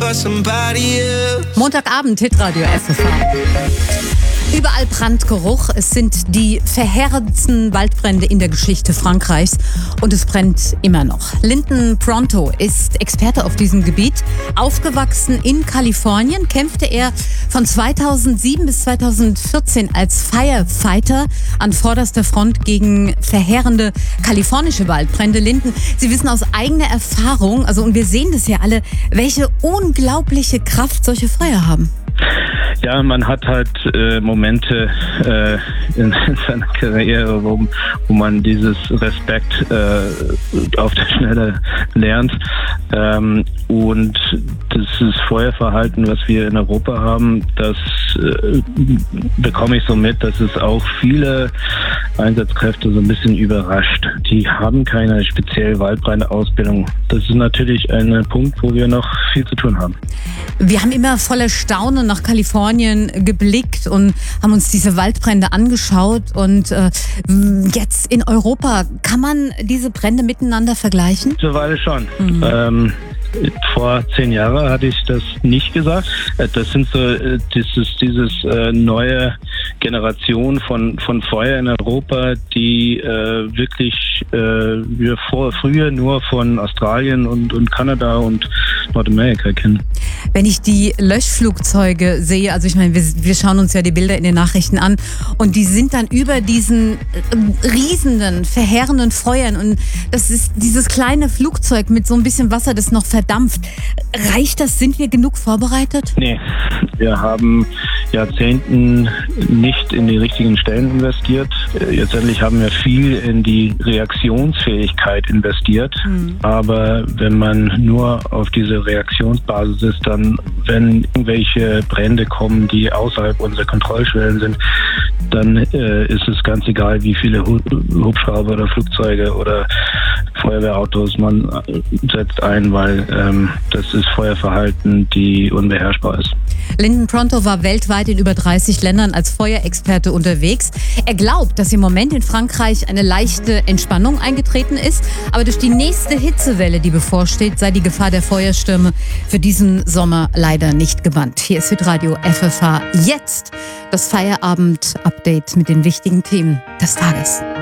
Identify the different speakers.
Speaker 1: by somebody else.
Speaker 2: Montagabend, Hitradio FFH. Überall Brandgeruch. Es sind die verheerendsten Waldbrände in der Geschichte Frankreichs und es brennt immer noch. Lyndon Pronto ist Experte auf diesem Gebiet. Aufgewachsen in Kalifornien kämpfte er von 2007 bis 2014 als Firefighter an vorderster Front gegen verheerende kalifornische Waldbrände. Lyndon, Sie wissen aus eigener Erfahrung, und wir sehen das ja alle, welche unglaubliche Kraft solche Feuer haben.
Speaker 3: Ja, man hat halt Momente in seiner Karriere, wo man dieses Respekt auf der Schnelle lernt. Und das Feuerverhalten, was wir in Europa haben, das bekomme ich so mit, dass es auch viele Einsatzkräfte so ein bisschen überrascht. Die haben keine spezielle Waldbrandausbildung. Das ist natürlich ein Punkt, wo wir noch viel zu tun haben.
Speaker 2: Wir haben immer voller Staunen nach Kalifornien geblickt und haben uns diese Waldbrände angeschaut. Und jetzt in Europa, kann man diese Brände miteinander vergleichen?
Speaker 3: Mittlerweile schon. Vor 10 Jahren hatte ich das nicht gesagt. Das sind so dieses neue Generation von Feuer in Europa, die wirklich wir früher nur von Australien und Kanada und Nordamerika kennen.
Speaker 2: Wenn ich die Löschflugzeuge sehe, wir schauen uns ja die Bilder in den Nachrichten an und die sind dann über diesen riesigen, verheerenden Feuern und das ist dieses kleine Flugzeug mit so ein bisschen Wasser, das noch verdampft. Reicht das? Sind wir genug vorbereitet?
Speaker 3: Nee, wir haben Jahrzehnten nicht in die richtigen Stellen investiert. Letztendlich haben wir viel in die Reaktionsfähigkeit investiert. Aber wenn man nur auf diese Reaktionsbasis ist, dann, wenn irgendwelche Brände kommen, die außerhalb unserer Kontrollschwellen sind, dann ist es ganz egal, wie viele Hubschrauber oder Flugzeuge oder Feuerwehrautos man setzt ein, weil das ist Feuerverhalten, die unbeherrschbar ist.
Speaker 2: Lyndon Pronto war weltweit in über 30 Ländern als Feuerexperte unterwegs. Er glaubt, dass im Moment in Frankreich eine leichte Entspannung eingetreten ist, aber durch die nächste Hitzewelle, die bevorsteht, sei die Gefahr der Feuerstürme für diesen Sommer leider nicht gebannt. Hier ist Hitradio FFH. Jetzt das Feierabend-Update mit den wichtigen Themen des Tages.